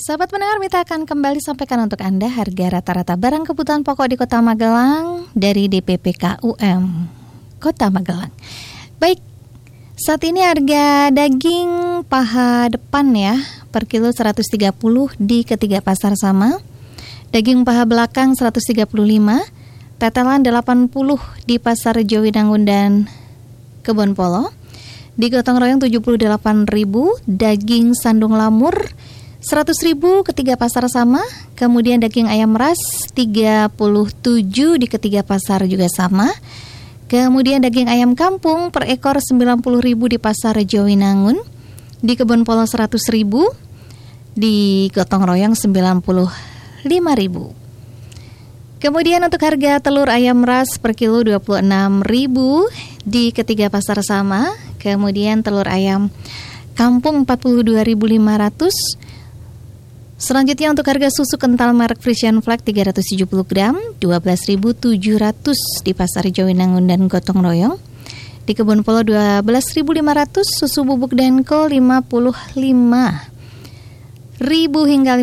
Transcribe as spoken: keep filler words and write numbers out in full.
Sahabat pendengar, Mita akan kembali sampaikan untuk Anda harga rata-rata barang kebutuhan pokok di Kota Magelang dari D P P K U M Kota Magelang. Baik, saat ini harga daging paha depan ya per kilo seratus tiga puluh di ketiga pasar sama. Daging paha belakang seratus tiga puluh lima, tetelan delapan puluh di pasar Jowinangun dan Kebonpolo. Di Gotong Royong tujuh puluh delapan ribu, daging sandung lamur seratus ribu ketiga pasar sama. Kemudian daging ayam ras tiga puluh tujuh di ketiga pasar juga sama. Kemudian daging ayam kampung per ekor sembilan puluh ribu di pasar Jowinangun. Di Kebonpolo seratus ribu. Di Gotong Royong sembilan puluh lima ribu. Kemudian untuk harga telur ayam ras per kilo dua puluh enam ribu di ketiga pasar sama. Kemudian telur ayam kampung empat puluh dua ribu lima ratus. Selanjutnya untuk harga susu kental merek Frisian Flag tiga ratus tujuh puluh gram dua belas ribu tujuh ratus di pasar Jowinangun dan Gotong Royong. Di Kebonpolo dua belas ribu lima ratus, susu bubuk Denko lima puluh lima ribu hingga